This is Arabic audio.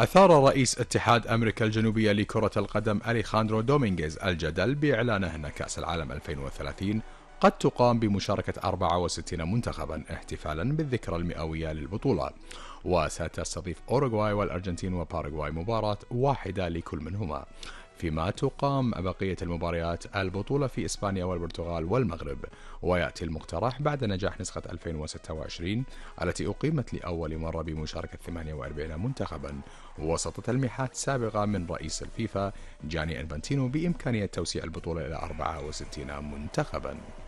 أثار رئيس اتحاد أمريكا الجنوبية لكرة القدم أليخاندرو دومينغيز الجدل بإعلانه أن كأس العالم 2030 قد تقام بمشاركة 64 منتخبا احتفالا بالذكرى المئوية للبطولة، وستستضيف أوروغواي والأرجنتين وباراغواي مباراة واحدة لكل منهما، فيما تقام بقية المباريات البطولة في إسبانيا والبرتغال والمغرب. ويأتي المقترح بعد نجاح نسخة 2026 التي أقيمت لأول مرة بمشاركة 48 منتخبا، وسط تلميحات سابقة من رئيس الفيفا جاني إنفانتينو بإمكانية توسيع البطولة إلى 64 منتخبا.